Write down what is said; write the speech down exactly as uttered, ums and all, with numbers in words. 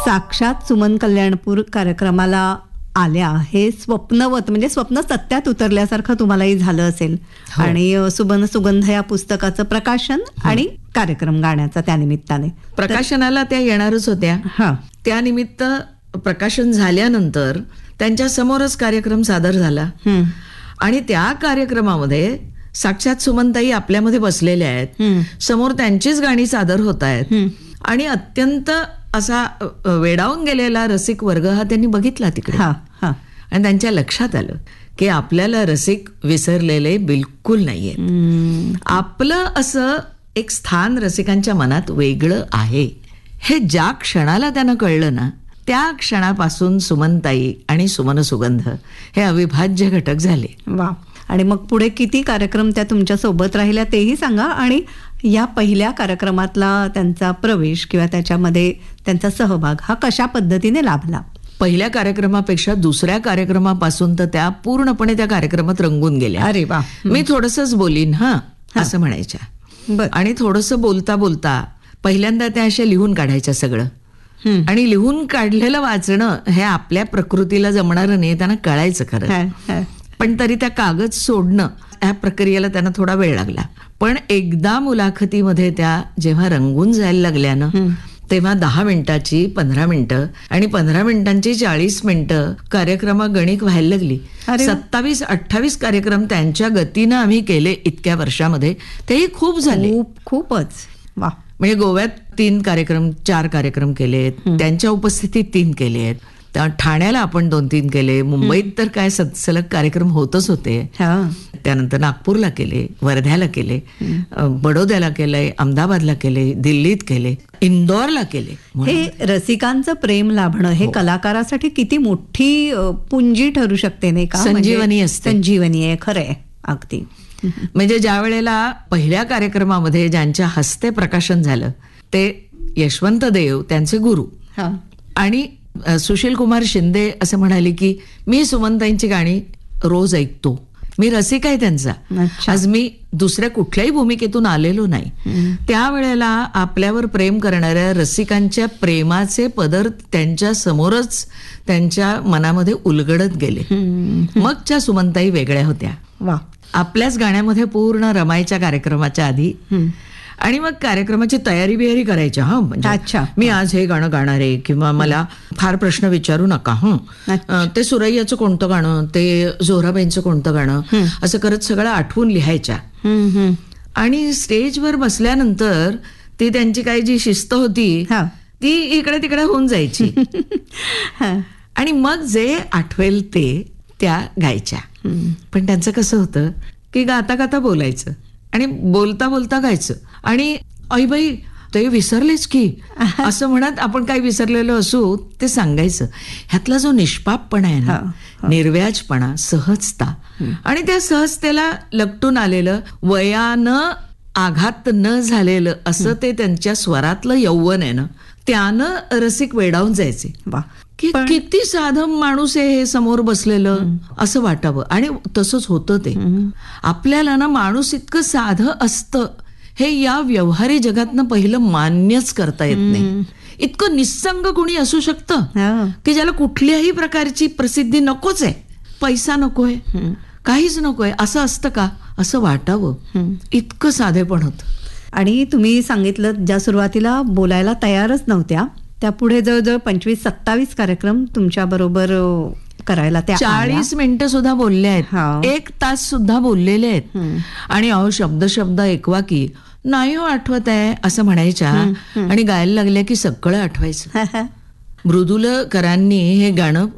साक्षात सुमन कल्याणपूर कार्यक्रमाला आल्या हे स्वप्नवत म्हणजे स्वप्न सत्यात उतरल्यासारखं तुम्हालाही झालं असेल. हो. आणि सुबन सुगंध या पुस्तकाचं प्रकाशन आणि कार्यक्रम गाण्याचा त्यानिमित्ताने प्रकाशनाला त्या येणारच होत्या. हा त्यानिमित्त प्रकाशन झाल्यानंतर त्यांच्या समोरच कार्यक्रम सादर झाला आणि त्या कार्यक्रमामध्ये साक्षात सुमनताई आपल्यामध्ये बसलेल्या आहेत. समोर त्यांचीच गाणी सादर होत आहेत आणि अत्यंत असा वेडावून गेलेला रसिक वर्ग हा त्यांनी बघितला तिकडे. हा हा आणि त्यांच्या लक्षात आलं की आपल्याला रसिक विसरलेले बिलकुल नाहीये. आपलं असं एक स्थान रसिकांच्या मनात वेगळं आहे हे ज्या क्षणाला त्यांना कळलं ना, त्या क्षणापासून सुमनताई आणि सुमन सुगंध हे अविभाज्य घटक झाले. वा. आणि मग पुढे किती कार्यक्रम त्या तुमच्या सोबत राहिल्या तेही सांगा आणि या पहिल्या कार्यक्रमातला त्यांचा प्रवेश किंवा त्याच्यामध्ये त्यांचा सहभाग हा कशा पद्धतीने लाभला. पहिल्या कार्यक्रमापेक्षा दुसऱ्या कार्यक्रमापासून तर त्या पूर्णपणे त्या कार्यक्रमात रंगून गेल्या. अरे वा. मी थोडंसंच बोलीन हा असं म्हणायच्या. बर. आणि थोडंसं बोलता बोलता पहिल्यांदा त्या अशा लिहून काढायच्या सगळं. आणि लिहून काढलेलं वाचणं हे आपल्या प्रकृतीला जमणारं नाही त्यांना कळायचं खरं. पण तरी त्या कागद सोडणं ह्या प्रक्रियेला त्यांना थोडा वेळ लागला. पण एकदा मुलाखतीमध्ये त्या जेव्हा रंगून जायला लागल्या ना, तेव्हा दहा मिनिटाची पंधरा मिनिटं आणि पंधरा मिनिटांची चाळीस मिनिटं कार्यक्रमा गणिक व्हायला लागली. सत्तावीस अठ्ठावीस कार्यक्रम त्यांच्या गतीनं आम्ही केले इतक्या वर्षामध्ये. तेही खूप झाले. खूपच. वा. म्हणजे गोव्यात तीन कार्यक्रम चार कार्यक्रम केलेत, त्यांच्या उपस्थितीत तीन केले आहेत. ठाण्याला आपण दोन तीन केले. मुंबईत तर काय सलग कार्यक्रम होतच होते. त्यानंतर नागपूरला केले, वर्ध्याला केले, बडोद्याला केलंय, अहमदाबादला केले, दिल्लीत केले, इंदोरला केले. हे रसिकांचं प्रेम लाभणं हे कलाकारासाठी किती मोठी पुंजी ठरू शकते नाही का. संजीवनी असते. संजीवनी आहे खरंय अगदी. म्हणजे ज्या वेळेला पहिल्या कार्यक्रमामध्ये ज्यांच्या हस्ते प्रकाशन झालं ते यशवंत देव त्यांचे गुरु आणि सुशील कुमार शिंदे असं म्हणाले की मी सुमनताईंची गाणी रोज ऐकतो, मी रसिक आहे त्यांचा. आज मी दुसऱ्या कुठल्याही भूमिकेतून आलेलो नाही. त्यावेळेला आपल्यावर प्रेम करणाऱ्या रसिकांच्या प्रेमाचे पदर त्यांच्या समोरच त्यांच्या मनामध्ये उलगडत गेले. मग त्या सुमनताई वेगळ्या होत्या. वा. आपल्याच गाण्यामध्ये पूर्ण रमायच्या कार्यक्रमाच्या आधी आणि मग कार्यक्रमाची तयारी बियारी करायच्या. हा म्हणजे अच्छा, मी आज हे गाणं गाणार आहे किंवा मला फार प्रश्न विचारू नका. हं ते सुरैयाचं कोणतं गाणं, ते जोराबाईंचं कोणतं गाणं, असं करत सगळं आठवून लिहायच्या. आणि स्टेजवर बसल्यानंतर ती त्यांची काही जी शिस्त होती ती इकडे तिकडे होऊन जायची. आणि मग जे आठवेल ते त्या गायच्या. पण त्यांचं कसं होतं की गाता गाता बोलायचं आणि बोलता बोलता गायचं. आणि आई बाई ते विसरलेच की असं म्हणत आपण काही विसरलेलो असू ते सांगायचं. ह्यातला जो निष्पापपणा आहे ना, निर्व्याजपणा, सहजता आणि त्या सहजतेला लपटून आलेलं वयानं आघात न झालेलं असं ते त्यांच्या स्वरातलं यौवन आहे ना, त्यानं रसिक वेडावून जायचे. की किती साधं माणूस आहे हे समोर बसलेलं असं वाटावं. आणि तसंच होतं ते. आपल्याला ना माणूस इतकं साधं असतं हे या व्यवहारी जगातनं पहिलं मान्यच करता येत नाही. इतकं निस्संग कुणी असू शकतं की ज्याला कुठल्याही प्रकारची प्रसिद्धी नकोच आहे, पैसा नकोय, काहीच नकोय, असं असतं का असं वाटावं. इतकं साधेपण होतं. आणि तुम्ही सांगितलं ज्या सुरुवातीला बोलायला तयारच नव्हत्या त्या पुढे जवळजवळ पंचवीस सत्तावीस कार्यक्रम तुमच्या बरोबर करायला त्या चाळीस मिनिटं सुद्धा बोलले आहेत, एक तास सुद्धा बोललेले आहेत. आणि अहो शब्द शब्द ऐकवा की नाही हो आठवत आहे असं म्हणायच्या आणि गायला लागल्या की सगळं आठवायचं. मृदुलकरांनी हे गाणं